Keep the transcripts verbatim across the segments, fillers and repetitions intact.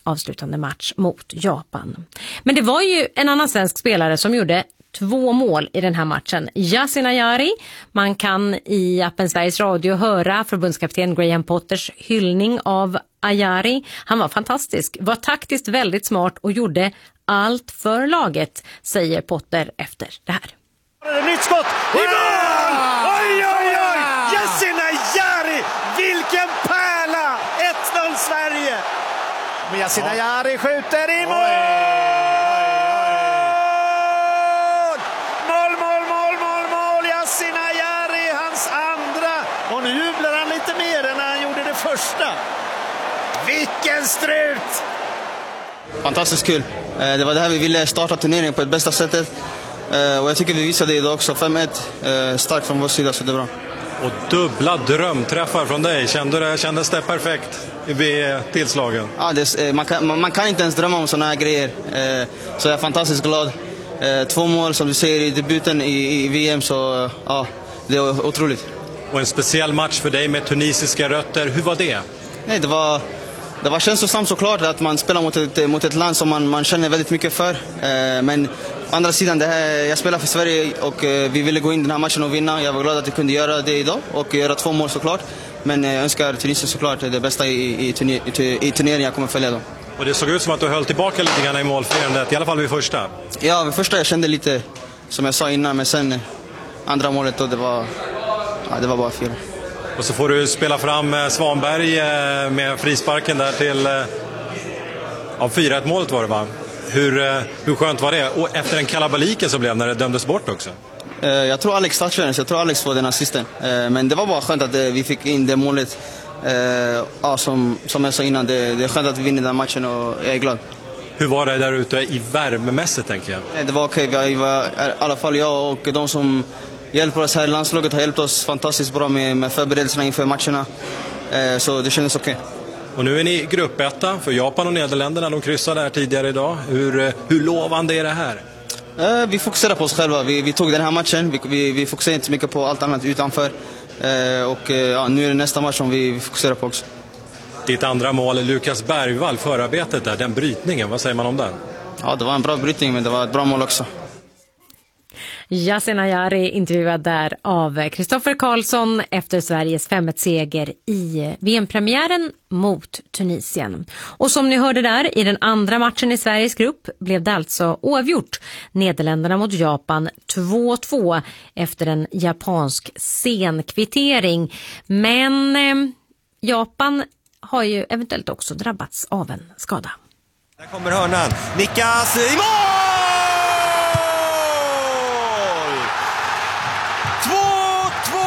avslutande match mot Japan. Men det var ju en annan svensk spelare som gjorde två mål i den här matchen. Yasin Ayari. Man kan i appen Sveriges Radio höra förbundskapten Graham Potters hyllning av Ayari. Han var fantastisk, var taktiskt väldigt smart och gjorde allt för laget, säger Potter efter det här. Nytt skott i mål! Oj, oj, oj! Yasin Ayari! Vilken pärla! ett noll Sverige! Men Yasin Ayari skjuter i mål! Mål, mål, mål, mål, mål! Yasin Ayari, hans andra! Och nu jublar han lite mer än när han gjorde det första. Vilken strut! Fantastiskt kul. Det var det här vi ville starta turneringen på det bästa sättet. Och jag tycker vi visade det idag också. fem ett, starkt från vår sida, så det är bra. Och dubbla drömträffar från dig. Kände det, kändes det perfekt vid tillslagen? Ja, det, man, kan, man kan inte ens drömma om såna här grejer. Så jag är fantastiskt glad. Två mål som du ser i debuten i, i V M, så ja, det är otroligt. Och en speciell match för dig med tunisiska rötter. Hur var det? Nej, det var... Det var känslosamt såklart att man spelar mot ett, mot ett land som man, man känner väldigt mycket för. Eh, men å andra sidan, det här, jag spelar för Sverige och eh, vi ville gå in den här matchen och vinna. Jag var glad att jag kunde göra det idag och göra två mål såklart. Men jag önskar Tunisien såklart det bästa i, i, turner, i, i turneringen jag kommer följa då. Och det såg ut som att du höll tillbaka lite grann i målfirandet, i alla fall vid första. Ja, vid första jag kände lite, som jag sa innan, men sen andra målet då, det var, ja, det var bara fel. Och så får du spela fram Svanberg med frisparken där till ja, fyra ett målet var det, va? Hur, hur skönt var det? Och efter en kalabaliken som blev när det dömdes bort också. Jag tror Alex touchade, jag tror Alex var den assisten. Men det var bara skönt att vi fick in det målet. Ja, som, som jag sa innan, det, det är skönt att vi vinner den matchen och jag är glad. Hur var det där ute i värmemässigt, tänker jag? Det var okej, okay. Vi var, i alla fall jag och de som hjälper oss här i landslaget har hjälpt oss fantastiskt bra med, med förberedelserna inför matcherna. Eh, så det kändes okej. Okay. Och nu är ni gruppetta för Japan och Nederländerna. De kryssade här tidigare idag. Hur, hur lovande är det här? Eh, vi fokuserar på oss själva. Vi, vi tog den här matchen. Vi, vi, vi fokuserar inte mycket på allt annat utanför. Eh, och eh, ja, nu är det nästa match som vi, vi fokuserar på också. Ditt andra mål, Lukas Bergvall, förarbetet där, den brytningen, vad säger man om den? Ja, det var en bra brytning, men det var ett bra mål också. Yasin Ayari intervjuad där av Kristoffer Karlsson efter Sveriges fem ett-seger i V M-premiären mot Tunisien. Och som ni hörde där, i den andra matchen i Sveriges grupp blev det alltså oavgjort. Nederländerna mot Japan två två efter en japansk senkvittering. Men eh, Japan har ju eventuellt också drabbats av en skada. Där kommer hörnan. Nickas i mål! två två!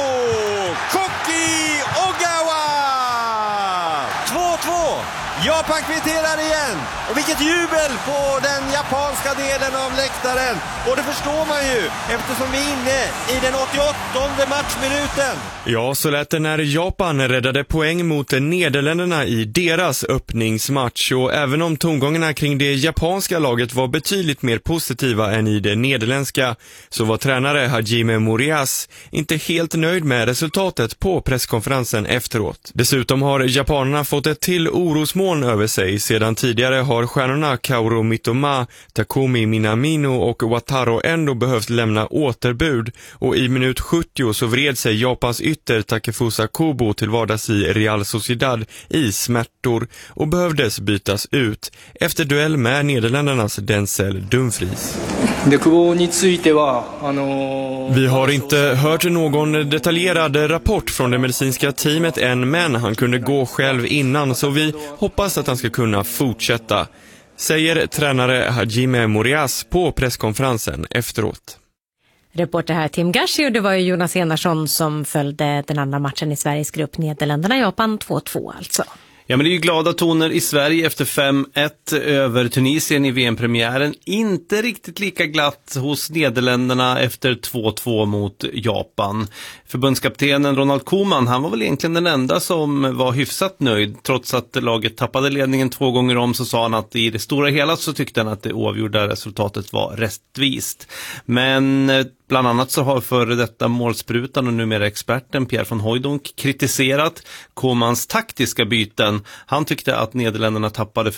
Koki Ogawa! två två! Japan kvitterar igen. Och vilket jubel på den japanska delen av läktaren. Och det förstår man ju eftersom vi är inne i den åttioåttonde matchminuten. Ja, så lät det när Japan räddade poäng mot Nederländerna i deras öppningsmatch. Och även om tongångarna kring det japanska laget var betydligt mer positiva än i det nederländska, så var tränare Hajime Morias inte helt nöjd med resultatet på presskonferensen efteråt. Dessutom har japanerna fått ett till orosmoln över sig. Sedan tidigare har stjärnorna Kaoru Mitoma, Takumi Minamino och Wataru Endo behövt lämna återbud. Och i minut sjuttio så vred sig Japans ytter Takefusa Kobo till vardags i Real Sociedad i smärtor och behövdes bytas ut efter duell med Nederländernas Denzel Dumfries. Vi har inte hört någon detaljerad rapport från det medicinska teamet än, men han kunde gå själv innan, så vi hoppas att han ska kunna fortsätta, säger tränare Hajime Morias på presskonferensen efteråt. Reporter här Tim Gashi, och det var ju Jonas Enarsson som följde den andra matchen i Sveriges grupp, Nederländerna-Japan två två alltså. Ja, men det är ju glada toner i Sverige efter fem ett över Tunisien i V M-premiären. Inte riktigt lika glatt hos Nederländerna efter två två mot Japan. Förbundskaptenen Ronald Koeman, han var väl egentligen den enda som var hyfsat nöjd. Trots att laget tappade ledningen två gånger om, så sa han att i det stora hela så tyckte han att det oavgjorda resultatet var rättvist. Men bland annat så har före detta målsprutan och numera experten Pierre van Hooijdonk kritiserat Koemans taktiska byten. Han tyckte att Nederländerna tappade